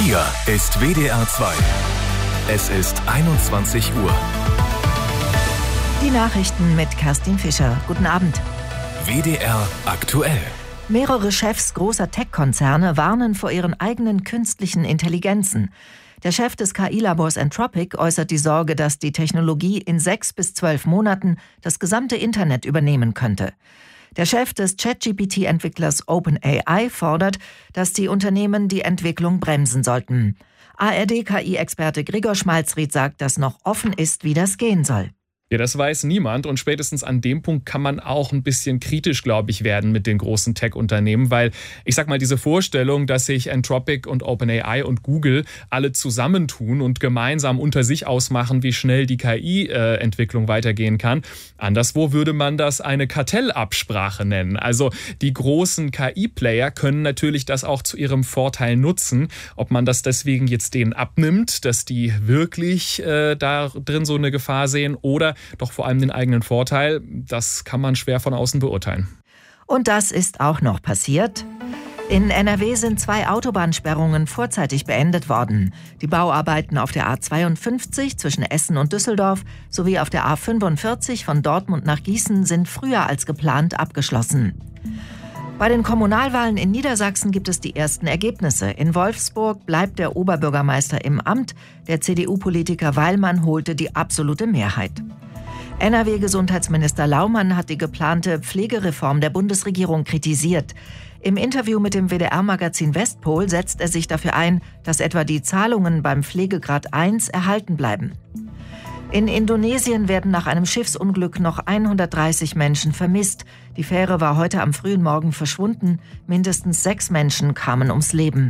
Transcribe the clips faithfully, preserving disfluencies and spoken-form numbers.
Hier ist W D R zwei. Es ist einundzwanzig Uhr. Die Nachrichten mit Kerstin Fischer. Guten Abend. W D R aktuell. Mehrere Chefs großer Tech-Konzerne warnen vor ihren eigenen künstlichen Intelligenzen. Der Chef des K I-Labors Anthropic äußert die Sorge, dass die Technologie in sechs bis zwölf Monaten das gesamte Internet übernehmen könnte. Der Chef des ChatGPT Entwicklers OpenAI fordert, dass die Unternehmen die Entwicklung bremsen sollten. A R D-K I-Experte Gregor Schmalzried sagt, dass noch offen ist, wie das gehen soll. Ja, das weiß niemand und spätestens an dem Punkt kann man auch ein bisschen kritisch, glaube ich, werden mit den großen Tech-Unternehmen, weil ich sag mal, diese Vorstellung, dass sich Anthropic und OpenAI und Google alle zusammentun und gemeinsam unter sich ausmachen, wie schnell die K I-Entwicklung weitergehen kann. Anderswo würde man das eine Kartellabsprache nennen. Also die großen K I-Player können natürlich das auch zu ihrem Vorteil nutzen. Ob man das deswegen jetzt denen abnimmt, dass die wirklich äh, da drin so eine Gefahr sehen oder doch vor allem den eigenen Vorteil, das kann man schwer von außen beurteilen. Und das ist auch noch passiert. In N R W sind zwei Autobahnsperrungen vorzeitig beendet worden. Die Bauarbeiten auf der A zweiundfünfzig zwischen Essen und Düsseldorf sowie auf der A fünfundvierzig von Dortmund nach Gießen sind früher als geplant abgeschlossen. Bei den Kommunalwahlen in Niedersachsen gibt es die ersten Ergebnisse. In Wolfsburg bleibt der Oberbürgermeister im Amt. Der C D U-Politiker Weilmann holte die absolute Mehrheit. N R W-Gesundheitsminister Laumann hat die geplante Pflegereform der Bundesregierung kritisiert. Im Interview mit dem W D R-Magazin Westpol setzt er sich dafür ein, dass etwa die Zahlungen beim Pflegegrad eins erhalten bleiben. In Indonesien werden nach einem Schiffsunglück noch hundertdreißig Menschen vermisst. Die Fähre war heute am frühen Morgen verschwunden. Mindestens sechs Menschen kamen ums Leben.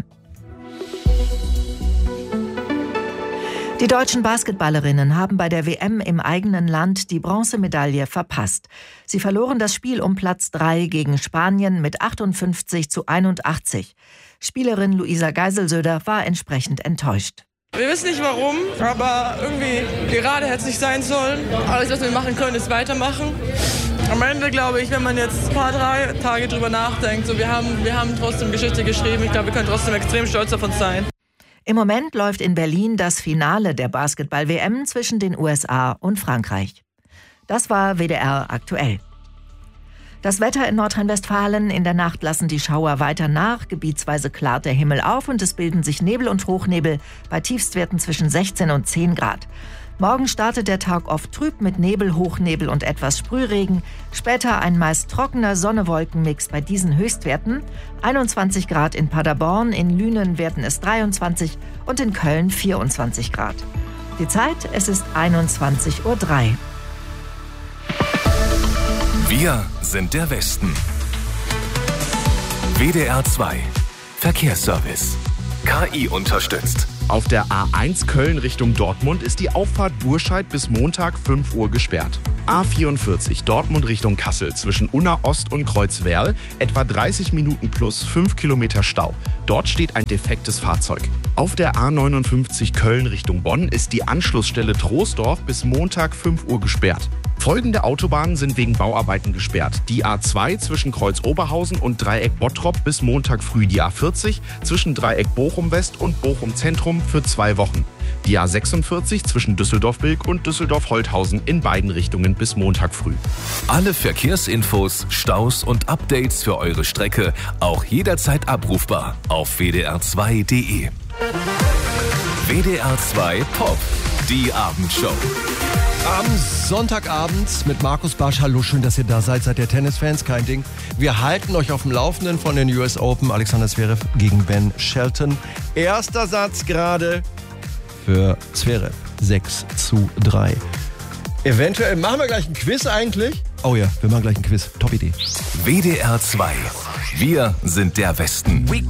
Die deutschen Basketballerinnen haben bei der W M im eigenen Land die Bronzemedaille verpasst. Sie verloren das Spiel um Platz drei gegen Spanien mit achtundfünfzig zu einundachtzig. Spielerin Luisa Geiselsöder war entsprechend enttäuscht. Wir wissen nicht warum, aber irgendwie gerade hätte es nicht sein sollen. Alles, was wir machen können, ist weitermachen. Am Ende glaube ich, wenn man jetzt ein paar drei Tage drüber nachdenkt, so wir haben, wir haben trotzdem Geschichte geschrieben. Ich glaube, wir können trotzdem extrem stolz auf uns sein. Im Moment läuft in Berlin das Finale der Basketball-W M zwischen den U S A und Frankreich. Das war W D R aktuell. Das Wetter in Nordrhein-Westfalen: In der Nacht lassen die Schauer weiter nach. Gebietsweise klart der Himmel auf und es bilden sich Nebel und Hochnebel bei Tiefstwerten zwischen sechzehn und zehn Grad. Morgen startet der Tag oft trüb mit Nebel, Hochnebel und etwas Sprühregen. Später ein meist trockener Sonne-Wolken-Mix bei diesen Höchstwerten. einundzwanzig Grad in Paderborn, in Lünen werden es dreiundzwanzig und in Köln vierundzwanzig Grad. Die Zeit: Es ist einundzwanzig Uhr drei. Wir sind der Westen. W D R zwei. Verkehrsservice. K I unterstützt. Auf der A eins Köln Richtung Dortmund ist die Auffahrt Burscheid bis Montag fünf Uhr gesperrt. A vierundvierzig Dortmund Richtung Kassel zwischen Unna Ost und Kreuzwerl etwa dreißig Minuten plus fünf Kilometer Stau. Dort steht ein defektes Fahrzeug. Auf der A neunundfünfzig Köln Richtung Bonn ist die Anschlussstelle Troisdorf bis Montag fünf Uhr gesperrt. Folgende Autobahnen sind wegen Bauarbeiten gesperrt. Die A zwei zwischen Kreuz Oberhausen und Dreieck Bottrop bis Montag früh. Die A vierzig zwischen Dreieck Bochum West und Bochum Zentrum für zwei Wochen. Die A sechsundvierzig zwischen Düsseldorf-Bilk und Düsseldorf-Holthausen in beiden Richtungen bis Montag früh. Alle Verkehrsinfos, Staus und Updates für eure Strecke auch jederzeit abrufbar auf w d r zwei punkt d e. W D R zwei Pop, die Abendshow. Am Sonntagabend mit Markus Barsch. Hallo, schön, dass ihr da seid. Seid ihr Tennisfans? Kein Ding. Wir halten euch auf dem Laufenden von den U S Open. Alexander Zverev gegen Ben Shelton. Erster Satz gerade für Zverev. sechs zu drei. Eventuell machen wir gleich ein Quiz eigentlich. Oh ja, wir machen gleich ein Quiz. Top Idee. W D R zwei. Wir sind der Westen.